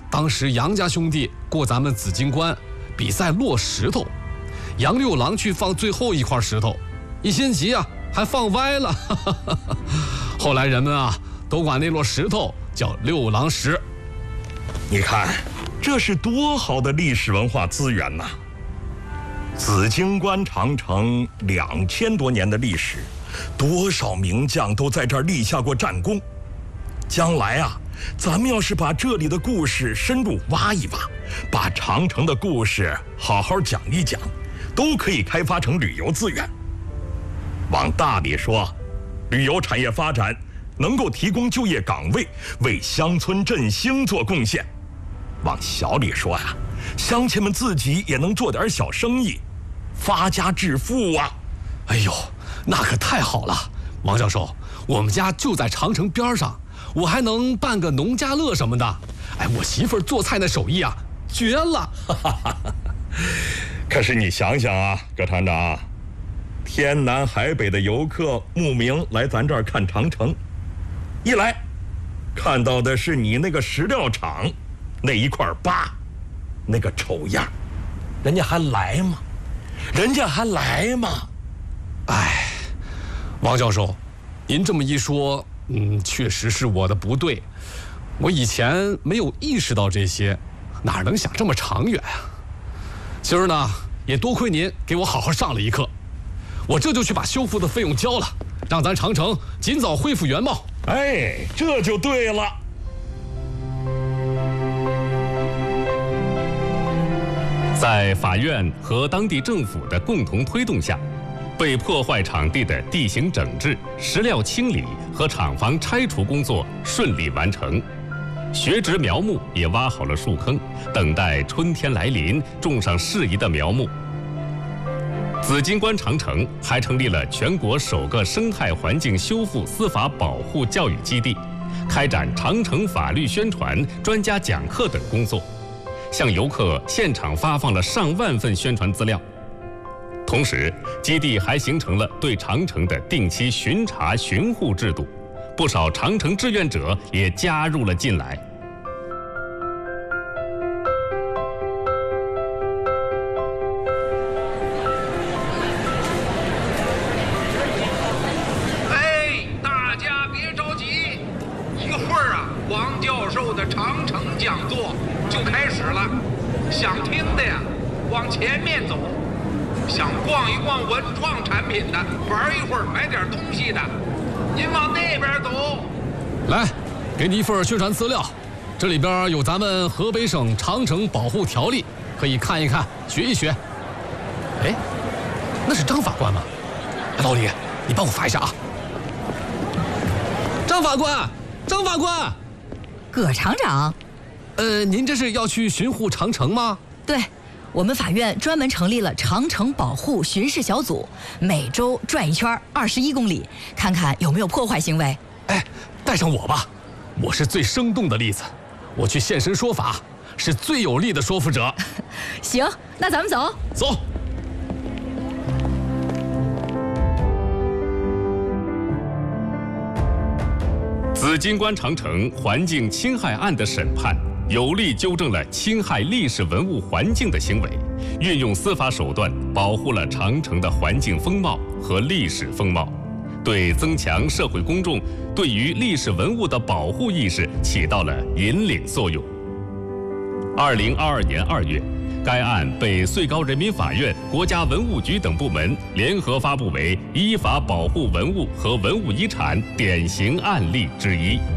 当时杨家兄弟过咱们紫金关，比赛落石头，杨六郎去放最后一块石头，一心急啊，还放歪了。后来人们啊，都管那摞石头叫六郎石。 你看，这是多好的历史文化资源呐！紫荆关长城2000多年的历史，多少名将都在这儿立下过战功。将来啊，咱们要是把这里的故事深入挖一挖，把长城的故事好好讲一讲，都可以开发成旅游资源。往大里说，旅游产业发展能够提供就业岗位，为乡村振兴做贡献。往小里说啊，乡亲们自己也能做点小生意，发家致富啊。 哎呦，那可太好了，王教授，我们家就在长城边上，我还能办个农家乐什么的。哎，我媳妇儿做菜那手艺啊，绝了。 可是你想想啊，葛厂长，天南海北的游客慕名来咱这儿看长城，一来看到的是你那个石料厂那一块疤，那个丑样，人家还来吗？人家还来吗？ 哎，王教授，您这么一说，确实是我的不对，我以前没有意识到这些，哪能想这么长远啊？今儿呢，也多亏您给我好好上了一课，我这就去把修复的费用交了，让咱长城尽早恢复原貌。 哎，这就对了。 在法院和当地政府的共同推动下，被破坏场地的地形整治、石料清理和厂房拆除工作顺利完成，学植苗木也挖好了树坑，等待春天来临，种上适宜的苗木。紫荆关长城还成立了全国首个生态环境修复司法保护教育基地，开展长城法律宣传、专家讲课等工作，向游客现场发放了上万份宣传资料。同时，基地还形成了对长城的定期巡查巡护制度，不少长城志愿者也加入了进来。 大家别着急，一会儿啊，王教授的长城讲座就开始了。想听的呀，往前面走；想逛一逛文创产品的，玩一会儿买点东西的，您往那边走。 来，给你一份宣传资料，这里边有咱们河北省长城保护条例，可以看一看，学一学。哎，那是张法官吗？老李，你帮我发一下啊。张法官，张法官， 葛厂长， 您这是要去巡护长城吗？ 对，我们法院专门成立了长城保护巡视小组，每周转一圈21公里，看看有没有破坏行为。 哎，带上我吧，我是最生动的例子，我去现身说法，是最有力的说服者。 行，那咱们走。 走。 紫荆关长城环境侵害案的审判，有力纠正了侵害历史文物环境的行为，运用司法手段保护了长城的环境风貌和历史风貌，对增强社会公众对于历史文物的保护意识起到了引领作用。2022年2月，该案被最高人民法院、国家文物局等部门联合发布为依法保护文物和文物遗产典型案例之一。